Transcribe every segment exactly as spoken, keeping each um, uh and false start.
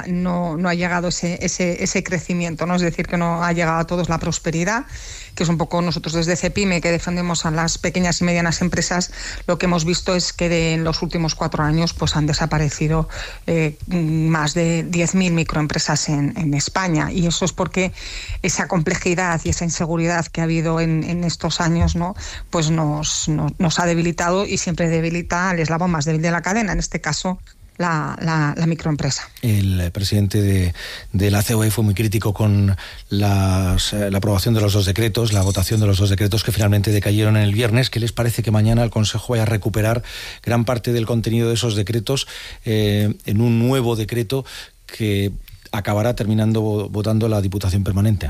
ha, no, no ha llegado ese, ese, ese crecimiento, ¿no? Es decir, que no ha llegado a todos la prosperidad, que es un poco nosotros desde CEPIME, que defendemos a las pequeñas y medianas empresas, lo que hemos visto es que de, en los últimos cuatro años pues han desaparecido eh, más de diez mil microempresas en, en España, y eso es porque esa complejidad y esa inseguridad que ha habido en, en estos años, ¿no? Pues nos, nos, nos ha debilitado, y siempre debilita al eslabón más débil de la cadena, en este caso La, la, la microempresa. El presidente de, de la C O E fue muy crítico con las, la aprobación de los dos decretos, la votación de los dos decretos que finalmente decayeron en el viernes. ¿Qué les parece que mañana el Consejo vaya a recuperar gran parte del contenido de esos decretos eh, en un nuevo decreto que acabará terminando votando la Diputación Permanente?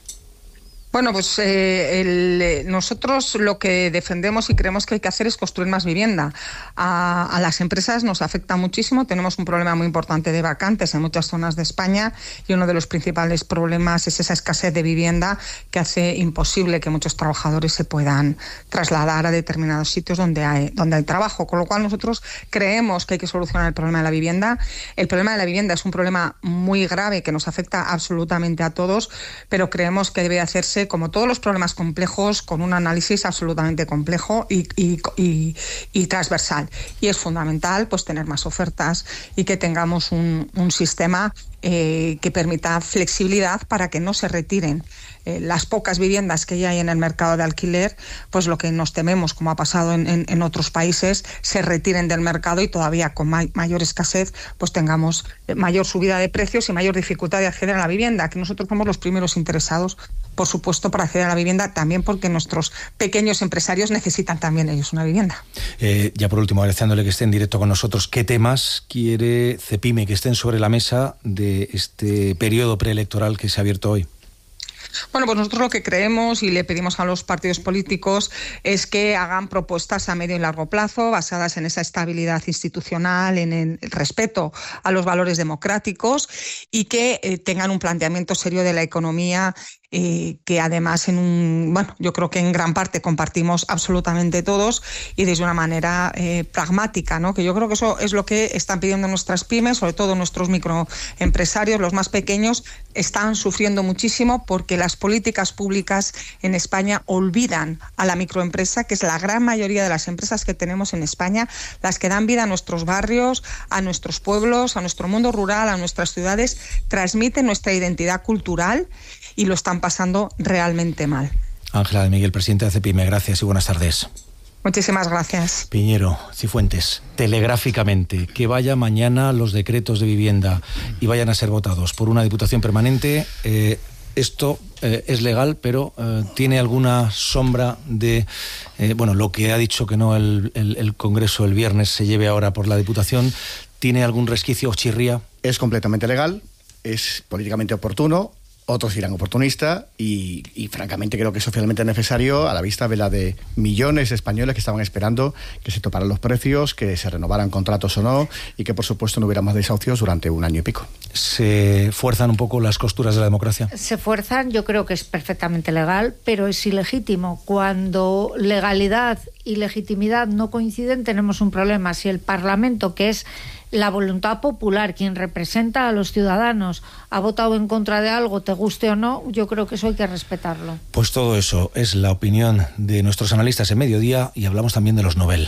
Bueno, pues eh, el, nosotros lo que defendemos y creemos que hay que hacer es construir más vivienda. A, a las empresas nos afecta muchísimo, tenemos un problema muy importante de vacantes en muchas zonas de España, y uno de los principales problemas es esa escasez de vivienda que hace imposible que muchos trabajadores se puedan trasladar a determinados sitios donde hay, donde hay trabajo, con lo cual nosotros creemos que hay que solucionar el problema de la vivienda. El problema de la vivienda es un problema muy grave que nos afecta absolutamente a todos, pero creemos que debe hacerse, como todos los problemas complejos, con un análisis absolutamente complejo y, y, y, y transversal. Y es fundamental pues tener más ofertas y que tengamos un, un sistema eh, que permita flexibilidad para que no se retiren eh, las pocas viviendas que ya hay en el mercado de alquiler, pues lo que nos tememos, como ha pasado en, en, en otros países, se retiren del mercado y todavía con ma- mayor escasez pues tengamos mayor subida de precios y mayor dificultad de acceder a la vivienda, que nosotros somos los primeros interesados, por supuesto, para acceder a la vivienda, también porque nuestros pequeños empresarios necesitan también ellos una vivienda. Eh, ya por último, agradeciéndole que esté en directo con nosotros, ¿qué temas quiere CEPIME que estén sobre la mesa de este periodo preelectoral que se ha abierto hoy? Bueno, pues nosotros lo que creemos y le pedimos a los partidos políticos es que hagan propuestas a medio y largo plazo basadas en esa estabilidad institucional, en el respeto a los valores democráticos, y que eh, tengan un planteamiento serio de la economía, eh, que además en un, bueno, yo creo que en gran parte compartimos absolutamente todos, y desde una manera eh, pragmática, ¿no? Que yo creo que eso es lo que están pidiendo nuestras pymes, sobre todo nuestros microempresarios, los más pequeños, están sufriendo muchísimo porque las políticas públicas en España olvidan a la microempresa, que es la gran mayoría de las empresas que tenemos en España, las que dan vida a nuestros barrios, a nuestros pueblos, a nuestro mundo rural, a nuestras ciudades, transmiten nuestra identidad cultural y lo están pasando realmente mal. Ángela de Miguel, presidenta de CEPIME, gracias y buenas tardes. Muchísimas gracias. Piñero, Cifuentes, telegráficamente, que vaya mañana los decretos de vivienda y vayan a ser votados por una Diputación Permanente. Eh, esto eh, es legal, pero eh, tiene alguna sombra de, eh, bueno, lo que ha dicho que no el, el, el Congreso el viernes se lleve ahora por la Diputación. ¿Tiene algún resquicio o chirría? Es completamente legal, es políticamente oportuno. Otros dirán oportunista y, y francamente creo que es socialmente necesario a la vista de la de millones de españoles que estaban esperando que se toparan los precios, que se renovaran contratos o no, y que por supuesto no hubiera más desahucios durante un año y pico. ¿Se fuerzan un poco las costuras de la democracia? Se fuerzan, yo creo que es perfectamente legal, pero es ilegítimo. Cuando legalidad y legitimidad no coinciden, tenemos un problema. Si el Parlamento, que es la voluntad popular, quien representa a los ciudadanos, ha votado en contra de algo, te guste o no, yo creo que eso hay que respetarlo. Pues todo eso es la opinión de nuestros analistas en Mediodía, y hablamos también de los Nobel.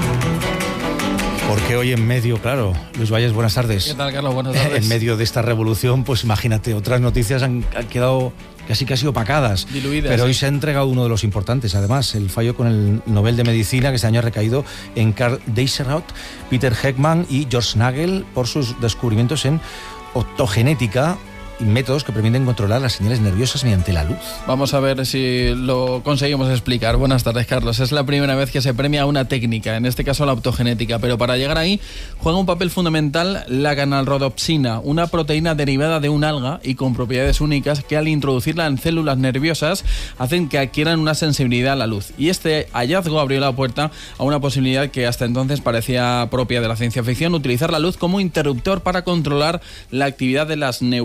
Porque hoy en medio, claro, Luis Valles, buenas tardes. ¿Qué tal, Carlos? Buenas tardes. En medio de esta revolución, pues imagínate, otras noticias han, han quedado casi casi opacadas. Diluidas. Pero sí. hoy se ha entregado uno de los importantes, además, el fallo con el Nobel de Medicina, que este año ha recaído en Karl Desserthout, Peter Heckmann y George Nagel por sus descubrimientos en optogenética y métodos que permiten controlar las señales nerviosas mediante la luz. Vamos a ver si lo conseguimos explicar. Buenas tardes, Carlos. Es la primera vez que se premia una técnica, en este caso la optogenética, pero para llegar ahí juega un papel fundamental la canalrodopsina, una proteína derivada de un alga y con propiedades únicas que al introducirla en células nerviosas hacen que adquieran una sensibilidad a la luz. Y este hallazgo abrió la puerta a una posibilidad que hasta entonces parecía propia de la ciencia ficción, utilizar la luz como interruptor para controlar la actividad de las neuronas.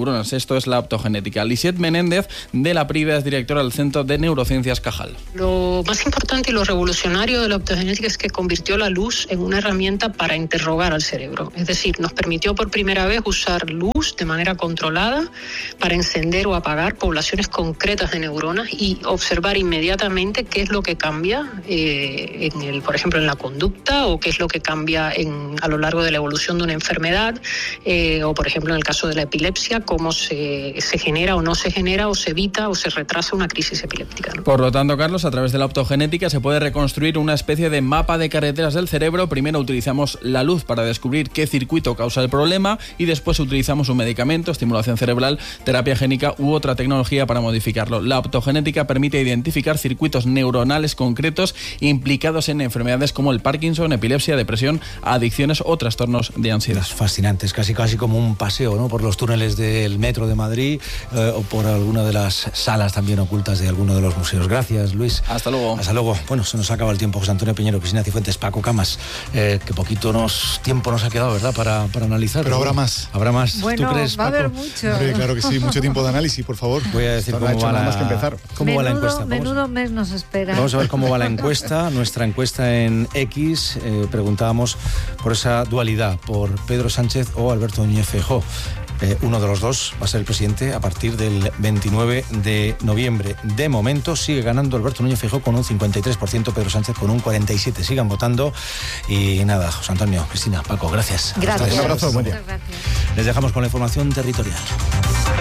esto es la optogenética. Lisette Menéndez, de la Priva, es directora del Centro de Neurociencias Cajal. Lo más importante y lo revolucionario de la optogenética es que convirtió la luz en una herramienta para interrogar al cerebro. Es decir, nos permitió por primera vez usar luz de manera controlada para encender o apagar poblaciones concretas de neuronas y observar inmediatamente qué es lo que cambia, eh, en el, por ejemplo, en la conducta, o qué es lo que cambia en, a lo largo de la evolución de una enfermedad, eh, o por ejemplo en el caso de la epilepsia, cómo se, se genera o no se genera, o se evita o se retrasa una crisis epiléptica, ¿no? Por lo tanto, Carlos, a través de la optogenética se puede reconstruir una especie de mapa de carreteras del cerebro. Primero utilizamos la luz para descubrir qué circuito causa el problema y después utilizamos un medicamento, estimulación cerebral, terapia génica u otra tecnología para modificarlo. La optogenética permite identificar circuitos neuronales concretos implicados en enfermedades como el Parkinson, epilepsia, depresión, adicciones o trastornos de ansiedad. Es fascinante, es casi casi como un paseo, ¿no?, por los túneles del metro de Madrid, eh, o por alguna de las salas también ocultas de alguno de los museos. Gracias, Luis. Hasta luego. Hasta luego. Bueno, se nos acaba el tiempo. José Antonio Piñero, Cristina Cifuentes, Paco Camas, eh, que poquito nos, tiempo nos ha quedado, ¿verdad?, para, para analizar. Pero habrá más. Habrá más. Bueno, ¿tú crees, va Paco? a haber mucho. Hombre, claro que sí, mucho tiempo de análisis, por favor. Voy a decir Esto no cómo ha hecho va nada la, más que empezar. cómo menudo, va la encuesta. Vamos, menudo mes nos espera. vamos a ver cómo va la encuesta. Nuestra encuesta en X, eh, preguntábamos por esa dualidad, por Pedro Sánchez o Alberto Núñez Feijóo. Eh, uno de los dos va a ser el presidente a partir del veintinueve de noviembre. De momento sigue ganando Alberto Núñez Feijóo con un cincuenta y tres por ciento, Pedro Sánchez con un cuarenta y siete por ciento. Sigan votando. Y nada, José Antonio, Cristina, Paco, gracias. Gracias. Un abrazo, buen día. Muchas gracias. Les dejamos con la información territorial.